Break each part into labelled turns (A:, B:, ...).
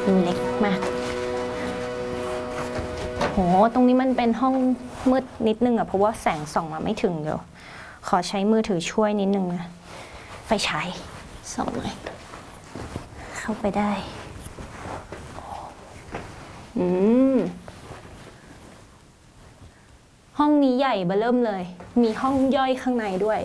A: ดูเล็กมากโหตรงนี้มันเป็นห้องมืดนิดนึงอะเพราะว่าแสงส่องมาไม่ถึงเดี๋ยวขอใช้มือถือช่วยนิดนึงนะไฟฉายส่องหน่อยเข้าไปได้ห้องนี้ใหญ่เบ้อเริ่มเลยมีห้องย่อยข้างในด้วย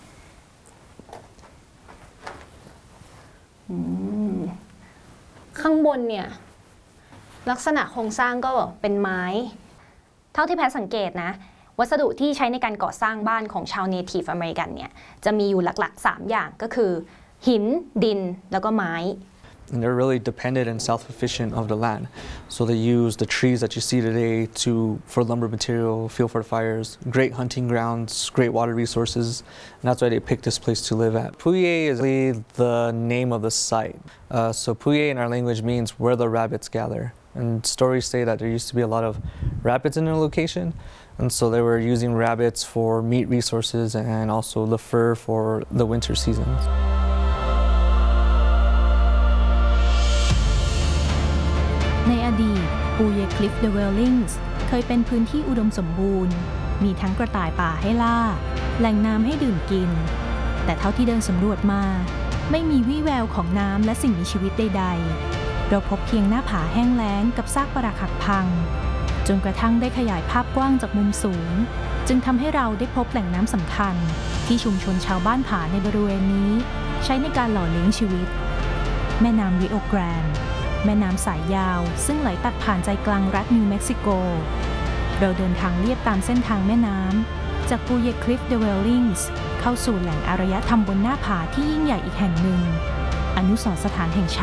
A: ข้างบนเนี่ยลักษณะโครงสร้างก็เป็นไม้เท่าที่แพทย์สังเกตนะวัสดุที่ใช้ในการก่อสร้างบ้านของชาวเนทีฟอเมริกันเนี่ยจะมีอยู่หลักๆ3อย่างก็คือหินดินแล้วก็ไม้
B: And they're really dependent and self-sufficient of the land. So they use the trees that you see today for lumber material, fuel for the fires, great hunting grounds, great water resources. And that's why they picked this place to live at. Puye is really the name of the site. So Puye in our language means where the rabbits gather. And stories say that there used to be a lot of rabbits in the location. And so they were using rabbits for meat resources and also the fur for the winter seasons.
C: ในอดีตปูเยคลิฟเดเวลลิงส์เคยเป็นพื้นที่อุดมสมบูรณ์มีทั้งกระต่ายป่าให้ล่าแหล่งน้ำให้ดื่มกินแต่เท่าที่เดินสำรวจมาไม่มีวี่แววของน้ำและสิ่งมีชีวิตใดๆเราพบเพียงหน้าผาแห้งแล้งกับซากปรักหักพังจนกระทั่งได้ขยายภาพกว้างจากมุมสูงจึงทำให้เราได้พบแหล่งน้ำสำคัญที่ชุมชนชาวบ้านผาในบริเวณนี้ใช้ในการหล่อเลี้ยงชีวิตแม่น้ำริโอแกรนด์แม่น้ำสายยาวซึ่งไหลตัดผ่านใจกลางรัฐนิวเม็กซิโกเราเดินทางเลียบตามเส้นทางแม่น้ำจากปูเยคลิฟเดเวลลิงส์เข้าสู่แหล่งอารยธรรมบนหน้าผาที่ยิ่งใหญ่อีกแห่งหนึ่งอนุสรณ์สถานแห่งชาติ